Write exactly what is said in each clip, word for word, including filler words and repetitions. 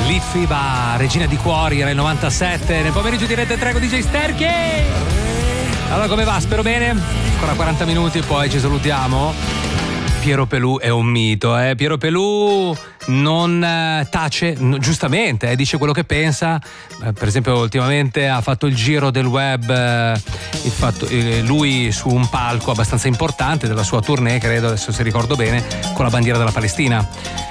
Litfiba, regina di cuori, era il novantasette, nel pomeriggio di Rete tre con D J Sterchi. Allora come va? Spero bene? Ancora quaranta minuti poi ci salutiamo. Piero Pelù è un mito, eh? Piero Pelù non eh, tace, no, giustamente, eh, dice quello che pensa. Eh, per esempio ultimamente ha fatto il giro del web, eh, il fatto, eh, lui su un palco abbastanza importante della sua tournée, credo, adesso se ricordo bene, con la bandiera della Palestina.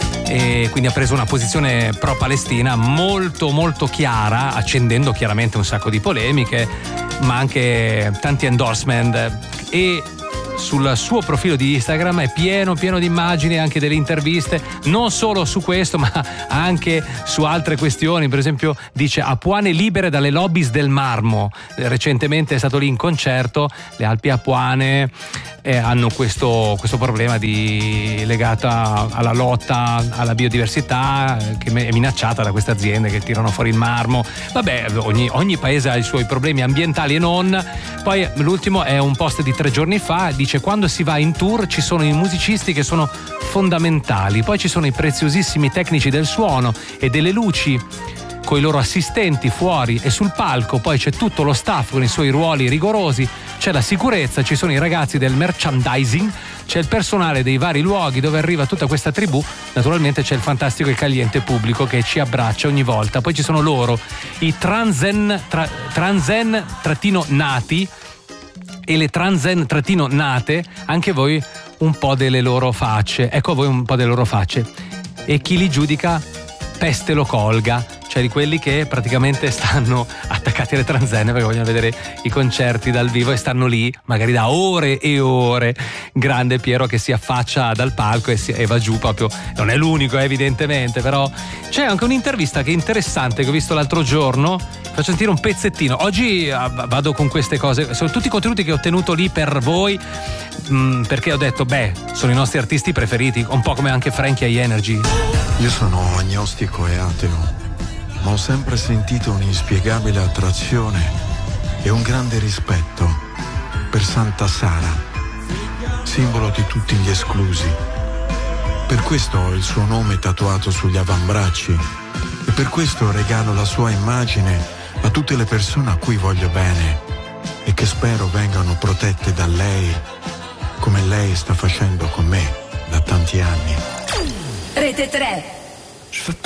E quindi ha preso una posizione pro-Palestina molto molto chiara, accendendo chiaramente un sacco di polemiche, ma anche tanti endorsement. E sul suo profilo di Instagram è pieno pieno di immagini, anche delle interviste, non solo su questo ma anche su altre questioni. Per esempio dice Apuane libere dalle lobbies del marmo. Recentemente è stato lì in concerto. Le Alpi Apuane eh, hanno questo, questo problema di, legato alla lotta alla biodiversità, che è minacciata da queste aziende che tirano fuori il marmo. Vabbè, ogni, ogni paese ha i suoi problemi ambientali e non. Poi l'ultimo è un post di tre giorni fa, dice: quando si va in tour ci sono i musicisti che sono fondamentali, poi ci sono i preziosissimi tecnici del suono e delle luci con i loro assistenti fuori e sul palco, poi c'è tutto lo staff con i suoi ruoli rigorosi, c'è la sicurezza, ci sono i ragazzi del merchandising, c'è il personale dei vari luoghi dove arriva tutta questa tribù, naturalmente c'è il fantastico e cagliente pubblico che ci abbraccia ogni volta, poi ci sono loro, i transen tra, transen trattino nati e le transen trattino nate, anche voi un po' delle loro facce, ecco a voi un po' delle loro facce, e chi li giudica peste lo colga, cioè di quelli che praticamente stanno attaccati alle transenne perché vogliono vedere i concerti dal vivo e stanno lì magari da ore e ore. Grande Piero che si affaccia dal palco e, si, e va giù proprio, non è l'unico evidentemente, però c'è anche un'intervista che è interessante che ho visto l'altro giorno. Faccio sentire un pezzettino. Oggi vado con queste cose, sono tutti i contenuti che ho tenuto lì per voi, mh, perché ho detto beh, sono i nostri artisti preferiti, un po' come anche Frankie ai Energy. Io sono agnostico e ateo, ma ho sempre sentito un'inspiegabile attrazione e un grande rispetto per Santa Sara, simbolo di tutti gli esclusi. Per questo ho il suo nome tatuato sugli avambracci e per questo regalo la sua immagine a tutte le persone a cui voglio bene e che spero vengano protette da lei, come lei sta facendo con me da tanti anni. Rete tre.